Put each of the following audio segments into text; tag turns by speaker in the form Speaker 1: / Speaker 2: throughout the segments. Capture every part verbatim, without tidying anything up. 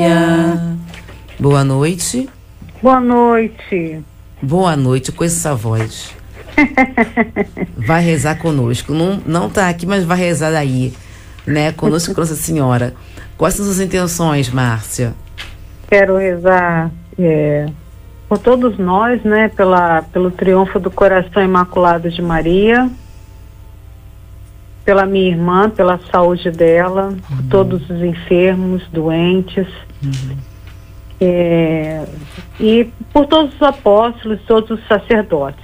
Speaker 1: Maria. Boa noite.
Speaker 2: Boa noite.
Speaker 1: Boa noite, com essa voz. Vai rezar conosco. Não, não tá aqui, mas vai rezar aí, né? Conosco com Nossa Senhora. Quais são suas intenções, Márcia?
Speaker 2: Quero rezar é, por todos nós, né? Pela, pelo triunfo do coração imaculado de Maria, pela minha irmã, pela saúde dela, uhum. por todos os enfermos, doentes, uhum. é, e por todos os apóstolos, todos os sacerdotes.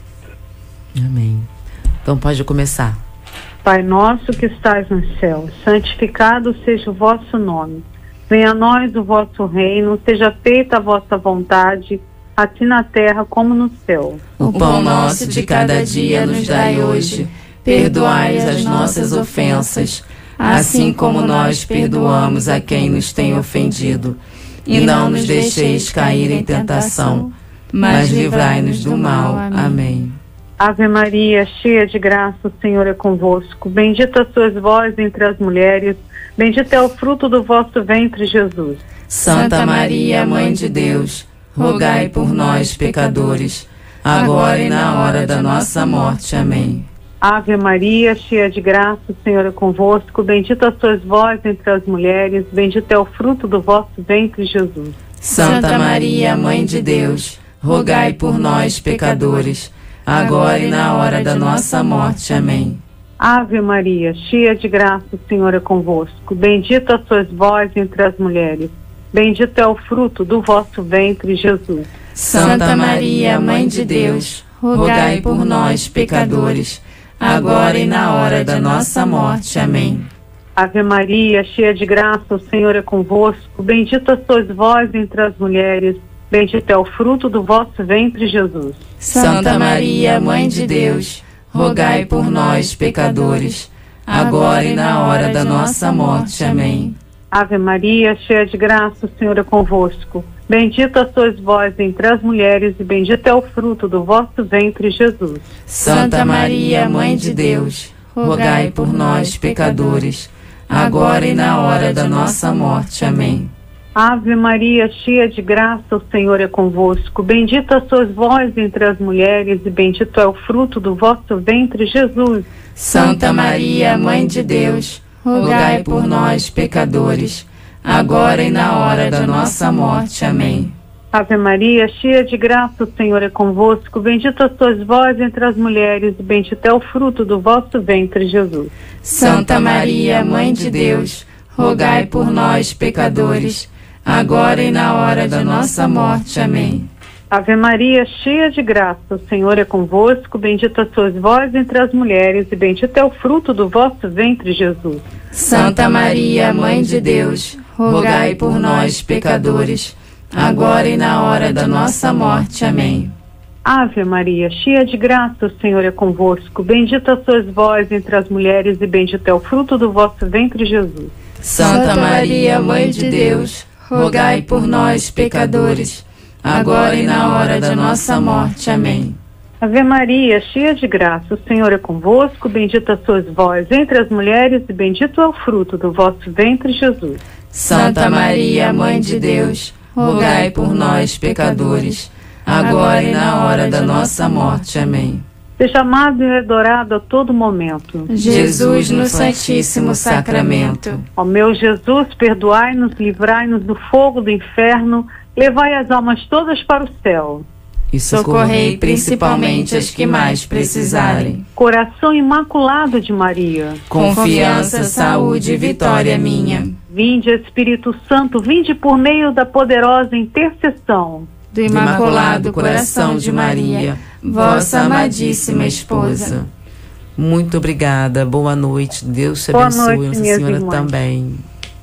Speaker 1: Amém. Então pode começar.
Speaker 2: Pai nosso que estais no céu, santificado seja o vosso nome. Venha a nós o vosso reino, seja feita a vossa vontade, assim na terra como no céu.
Speaker 3: O pão nosso de cada dia nos dai hoje. Perdoai as nossas ofensas, assim como nós perdoamos a quem nos tem ofendido. E não nos deixeis cair em tentação, mas livrai-nos do mal. Amém.
Speaker 2: Ave Maria, cheia de graça, o Senhor é convosco. Bendita sois vós entre as mulheres, bendito é o fruto do vosso ventre, Jesus.
Speaker 3: Santa Maria, Mãe de Deus, rogai por nós, pecadores, agora e na hora da nossa morte. Amém.
Speaker 2: Ave Maria, cheia de graça, o Senhor é convosco. Bendita sois vós entre as mulheres, bendito é o fruto do vosso ventre, Jesus.
Speaker 3: Santa Maria, Mãe de Deus, rogai por nós, pecadores, agora e na hora da nossa morte. Amém.
Speaker 2: Ave Maria, cheia de graça, o Senhor é convosco. Bendita sois vós entre as mulheres, bendito é o fruto do vosso ventre, Jesus.
Speaker 3: Santa Maria, Mãe de Deus, rogai por nós, pecadores, agora e na hora da nossa morte. Amém.
Speaker 2: Ave Maria, cheia de graça, o Senhor é convosco. Bendita sois vós entre as mulheres, bendito é o fruto do vosso ventre, Jesus.
Speaker 3: Santa Maria, Mãe de Deus, rogai por nós, pecadores, agora e na hora da nossa morte. Amém.
Speaker 2: Ave Maria, cheia de graça, o Senhor é convosco. Bendita sois vós entre as mulheres, e bendito é o fruto do vosso ventre, Jesus.
Speaker 3: Santa Maria, Mãe de Deus, rogai por nós, pecadores, agora e na hora da nossa morte. Amém.
Speaker 2: Ave Maria, cheia de graça, o Senhor é convosco. Bendita sois vós entre as mulheres, e bendito é o fruto do vosso ventre, Jesus.
Speaker 3: Santa Maria, Mãe de Deus, rogai por nós, pecadores, agora e na hora da nossa morte. Amém.
Speaker 2: Ave Maria, cheia de graça, o Senhor é convosco. Bendita sois vós entre as mulheres, e bendito é o fruto do vosso ventre, Jesus.
Speaker 3: Santa Maria, Mãe de Deus, rogai por nós, pecadores, agora e na hora da nossa morte. Amém.
Speaker 2: Ave Maria, cheia de graça, o Senhor é convosco. Bendita sois vós entre as mulheres, e bendito é o fruto do vosso ventre, Jesus.
Speaker 3: Santa Maria, Mãe de Deus, rogai por nós, pecadores, agora e na hora da nossa morte. Amém.
Speaker 2: Ave Maria, cheia de graça, o Senhor é convosco. Bendita sois vós entre as mulheres, e bendito é o fruto do vosso ventre, Jesus.
Speaker 3: Santa Maria, Mãe de Deus, rogai por nós, pecadores, agora e na hora da nossa morte. Amém.
Speaker 2: Ave Maria, cheia de graça, o Senhor é convosco. Bendita sois vós entre as mulheres, e bendito é o fruto do vosso ventre, Jesus.
Speaker 3: Santa Maria, Mãe de Deus, rogai por nós, pecadores, agora e na hora da nossa morte. Amém.
Speaker 2: Seja amado e adorado a todo momento,
Speaker 3: Jesus, no Santíssimo Sacramento.
Speaker 2: Ó meu Jesus, perdoai-nos, livrai-nos do fogo do inferno, levai as almas todas para o céu.
Speaker 3: E socorrei principalmente as que mais precisarem.
Speaker 2: Coração imaculado de Maria,
Speaker 3: confiança, saúde e vitória minha.
Speaker 2: Vinde, Espírito Santo, vinde por meio da poderosa intercessão
Speaker 3: do Imaculado Coração de Maria, vossa amadíssima esposa.
Speaker 1: Muito obrigada, boa noite, Deus te
Speaker 2: boa
Speaker 1: abençoe,
Speaker 2: noite,
Speaker 1: Nossa Senhora
Speaker 2: irmãs.
Speaker 1: também.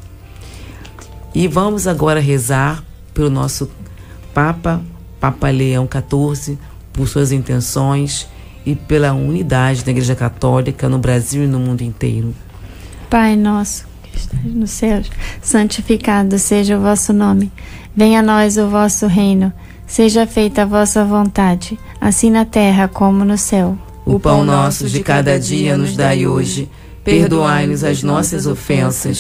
Speaker 1: E vamos agora rezar pelo nosso Papa, Papa Leão quatorze, por suas intenções e pela unidade da Igreja Católica no Brasil e no mundo inteiro.
Speaker 4: Pai nosso, que estás nos céus, santificado seja o vosso nome. Venha a nós o vosso reino. Seja feita a vossa vontade, assim na terra como no céu.
Speaker 3: O pão nosso de cada dia nos dai hoje. Perdoai-nos as nossas ofensas,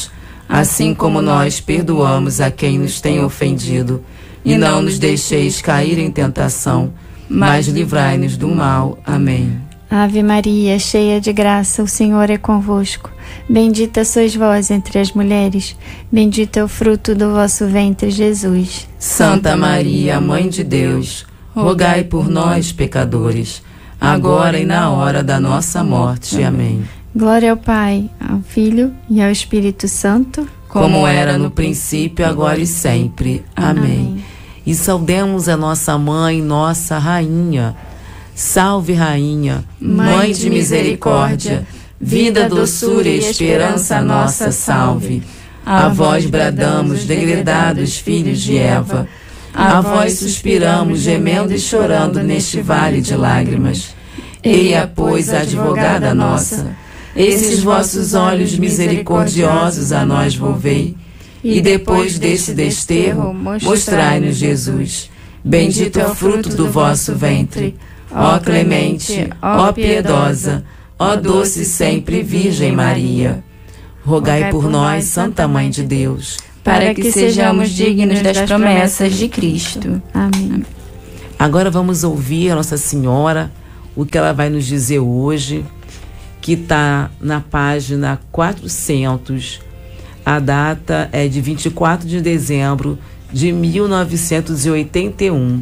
Speaker 3: assim como nós perdoamos a quem nos tem ofendido. E não nos deixeis cair em tentação, mas livrai-nos do mal. Amém.
Speaker 4: Ave Maria, cheia de graça, o Senhor é convosco. Bendita sois vós entre as mulheres, bendito é o fruto do vosso ventre, Jesus.
Speaker 3: Santa Maria, Mãe de Deus, rogai por nós, pecadores, agora e na hora da nossa morte. Amém.
Speaker 4: Glória ao Pai, ao Filho e ao Espírito Santo,
Speaker 3: como era no princípio, agora e sempre. Amém. Amém.
Speaker 1: E saudemos a nossa Mãe, nossa Rainha. Salve, Rainha,
Speaker 3: Mãe de misericórdia, vida, doçura e esperança nossa, salve. A vós bradamos, degredados filhos de Eva, a vós suspiramos, gemendo e chorando neste vale de lágrimas. Eia, pois, advogada nossa, esses vossos olhos misericordiosos a nós volvei, e depois deste desterro, mostrai-nos Jesus. Bendito é o fruto do vosso ventre. Ó clemente, ó piedosa, ó doce sempre Virgem Maria.
Speaker 1: Rogai por nós, Santa Mãe de Deus,
Speaker 3: para que sejamos dignos das promessas de Cristo.
Speaker 4: Amém.
Speaker 1: Agora vamos ouvir a Nossa Senhora, o que ela vai nos dizer hoje, que está na página quatrocentos. A data é de vinte e quatro de dezembro de mil novecentos e oitenta e um.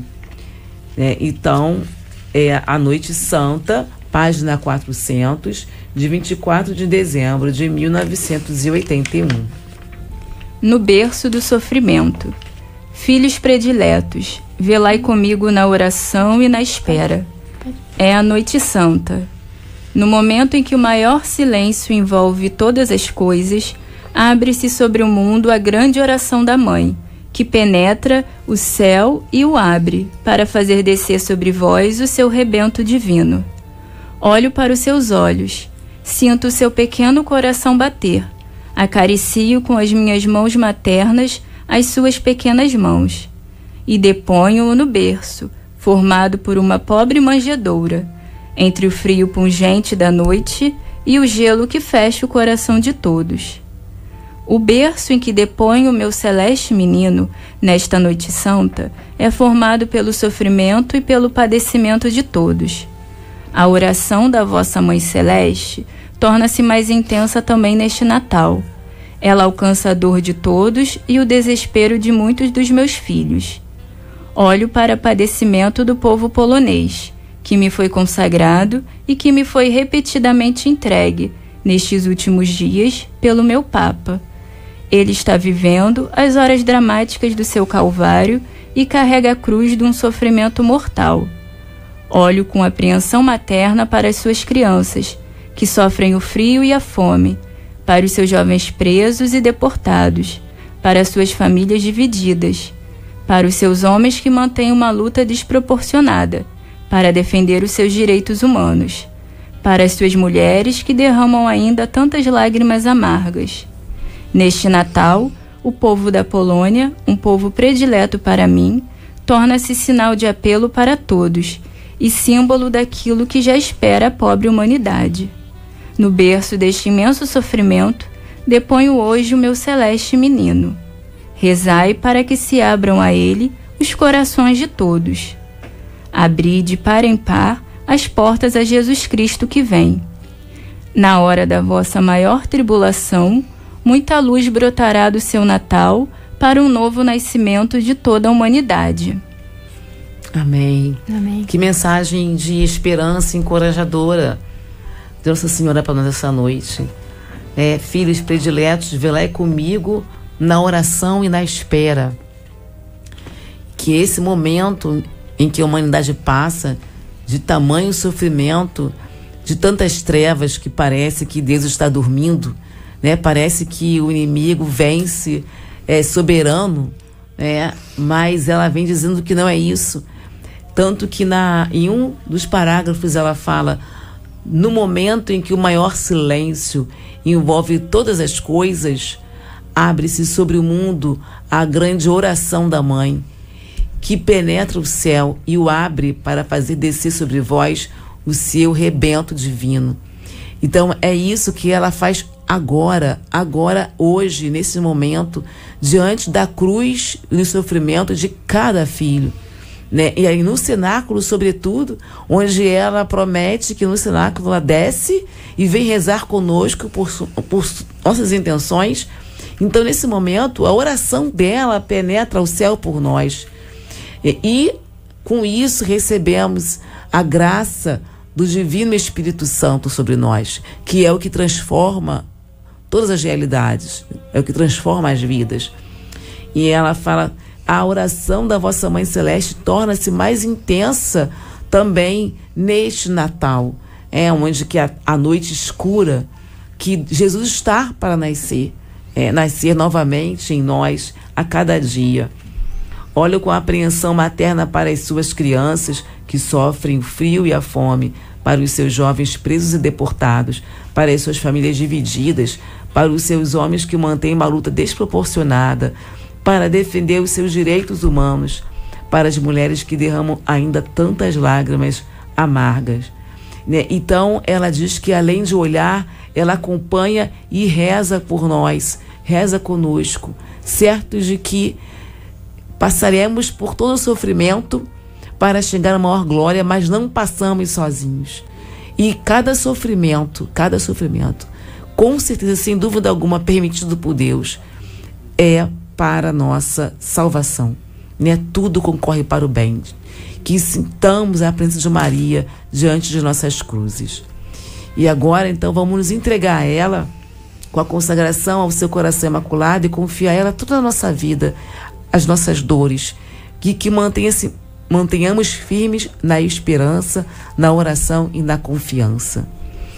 Speaker 1: É, então, é a Noite Santa, página quatrocentos, de vinte e quatro de dezembro de mil novecentos e oitenta e um.
Speaker 3: No berço do sofrimento. Filhos prediletos, velai comigo na oração e na espera. É a Noite Santa. No momento em que o maior silêncio envolve todas as coisas, abre-se sobre o mundo a grande oração da Mãe, que penetra o céu e o abre, para fazer descer sobre vós o seu rebento divino. Olho para os seus olhos, sinto o seu pequeno coração bater, acaricio com as minhas mãos maternas as suas pequenas mãos, e deponho-o no berço, formado por uma pobre manjedoura, entre o frio pungente da noite e o gelo que fecha o coração de todos. O berço em que deponho o meu celeste menino, nesta noite santa, é formado pelo sofrimento e pelo padecimento de todos. A oração da vossa Mãe Celeste torna-se mais intensa também neste Natal. Ela alcança a dor de todos e o desespero de muitos dos meus filhos. Olho para o padecimento do povo polonês, que me foi consagrado e que me foi repetidamente entregue, nestes últimos dias, pelo meu Papa. Ele está vivendo as horas dramáticas do seu calvário e carrega a cruz de um sofrimento mortal. Olho com apreensão materna para as suas crianças, que sofrem o frio e a fome, para os seus jovens presos e deportados, para as suas famílias divididas, para os seus homens que mantêm uma luta desproporcionada, para defender os seus direitos humanos, para as suas mulheres que derramam ainda tantas lágrimas amargas. Neste Natal, o povo da Polônia, um povo predileto para mim, torna-se sinal de apelo para todos e símbolo daquilo que já espera a pobre humanidade. No berço deste imenso sofrimento, deponho hoje o meu celeste menino. Rezai para que se abram a ele os corações de todos. Abri de par em par as portas a Jesus Cristo que vem. Na hora da vossa maior tribulação, muita luz brotará do seu Natal para um novo nascimento de toda a humanidade.
Speaker 1: Amém.
Speaker 4: Amém.
Speaker 1: Que mensagem de esperança encorajadora de Nossa Senhora para nós essa noite. É, filhos prediletos, velai comigo na oração e na espera. Que esse momento em que a humanidade passa de tamanho sofrimento, de tantas trevas que parece que Deus está dormindo, né? Parece que o inimigo vence, é soberano, né? Mas ela vem dizendo que não é isso. Tanto que na, em um dos parágrafos ela fala: no momento em que o maior silêncio envolve todas as coisas, abre-se sobre o mundo a grande oração da Mãe, que penetra o céu e o abre para fazer descer sobre vós o seu rebento divino. Então é isso que ela faz agora, agora, hoje, nesse momento, diante da cruz e do sofrimento de cada filho. Né? E aí no cenáculo, sobretudo, onde ela promete que no cenáculo ela desce e vem rezar conosco por, por nossas intenções. Então, nesse momento, a oração dela penetra o céu por nós. E, e com isso, recebemos a graça do Divino Espírito Santo sobre nós, que é o que transforma todas as realidades, é o que transforma as vidas. E ela fala: a oração da vossa Mãe Celeste torna-se mais intensa também neste Natal, é onde que a, a noite escura, que Jesus está para nascer, é, nascer novamente em nós a cada dia. Olha com apreensão materna para as suas crianças que sofrem o frio e a fome, para os seus jovens presos e deportados, para as suas famílias divididas, para os seus homens que mantêm uma luta desproporcionada, para defender os seus direitos humanos, para as mulheres que derramam ainda tantas lágrimas amargas. Né? Então, ela diz que além de olhar, ela acompanha e reza por nós, reza conosco, certos de que passaremos por todo o sofrimento para chegar à maior glória, mas não passamos sozinhos. E cada sofrimento, cada sofrimento, com certeza, sem dúvida alguma, permitido por Deus, é para a nossa salvação. Né? Tudo concorre para o bem. Que sintamos a presença de Maria diante de nossas cruzes. E agora, então, vamos nos entregar a ela com a consagração ao seu coração imaculado e confiar a ela toda a nossa vida, as nossas dores, que, que mantenha-se, mantenhamos firmes na esperança, na oração e na confiança.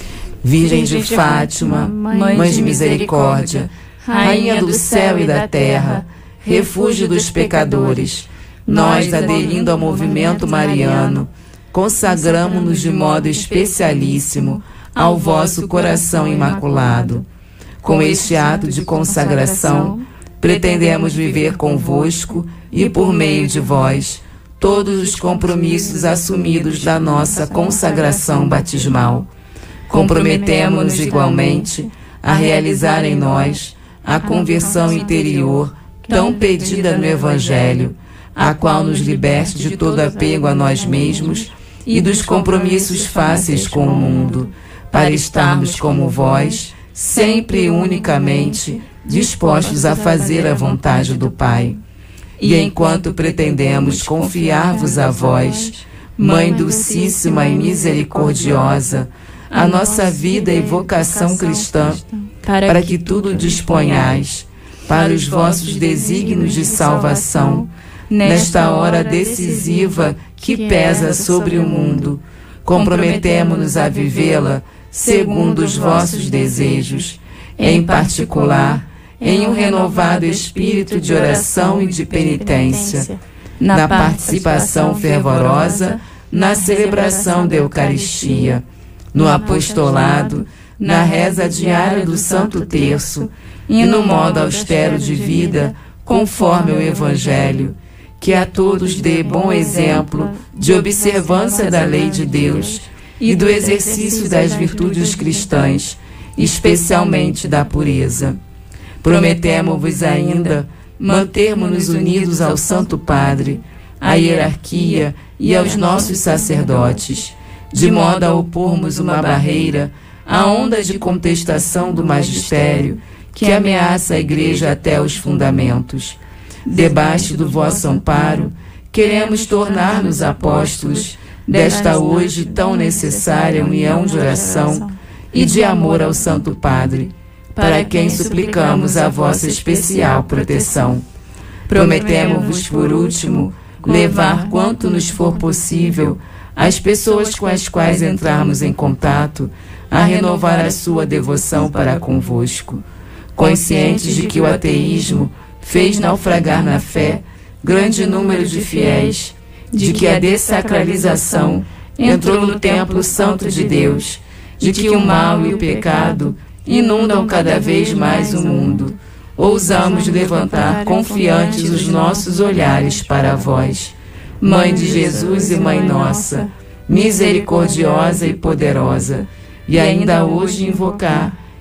Speaker 1: Virgem de Fátima, Mãe de Misericórdia, Rainha do céu e da terra, refúgio dos pecadores, nós, aderindo ao movimento mariano, consagramo-nos de modo especialíssimo ao vosso coração imaculado. Com este ato de consagração, pretendemos viver convosco e, por meio de vós, todos os compromissos assumidos da nossa consagração batismal. Comprometemo-nos igualmente a realizar em nós a conversão interior tão pedida no Evangelho, a qual nos liberte de todo apego a nós mesmos e dos compromissos fáceis com o mundo, para estarmos como vós, sempre e unicamente dispostos a fazer a vontade do Pai. E enquanto pretendemos confiar-vos a vós, Mãe Dulcíssima e Misericordiosa, a nossa vida e vocação cristã, para que tudo disponhais para os vossos desígnios de salvação, nesta hora decisiva que pesa sobre o mundo, comprometemo-nos a vivê-la segundo os vossos desejos, em particular, em um renovado espírito de oração e de penitência, na participação fervorosa, na celebração da Eucaristia, no apostolado, na reza diária do Santo Terço e no modo austero de vida, conforme o Evangelho, que a todos dê bom exemplo de observância da lei de Deus e do exercício das virtudes cristãs, especialmente da pureza. Prometemo-vos ainda mantermos-nos unidos ao Santo Padre, à hierarquia e aos nossos sacerdotes, de modo a opormos uma barreira à onda de contestação do magistério que ameaça a Igreja até os fundamentos. Debaixo do vosso amparo, queremos tornar-nos apóstolos desta hoje tão necessária união de oração e de amor ao Santo Padre, para quem suplicamos a vossa especial proteção. Prometemo-vos, por último, levar quanto nos for possível as pessoas com as quais entrarmos em contato a renovar a sua devoção para convosco, conscientes de que o ateísmo fez naufragar na fé grande número de fiéis, de que a dessacralização entrou no templo santo de Deus, de que o mal e o pecado inundam cada vez mais o mundo. Ousamos levantar confiantes os nossos olhares para vós, Mãe de Jesus e Mãe nossa, misericordiosa e poderosa, e ainda hoje invocar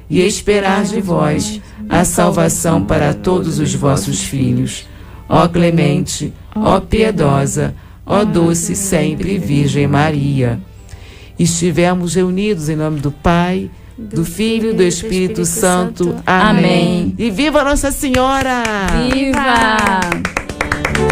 Speaker 1: e esperar de vós a salvação para todos os vossos filhos. Ó clemente, ó piedosa, ó doce sempre Virgem Maria. Estivemos reunidos em nome do Pai, do Filho e do Espírito Santo. Amém. E viva Nossa Senhora!
Speaker 3: Viva!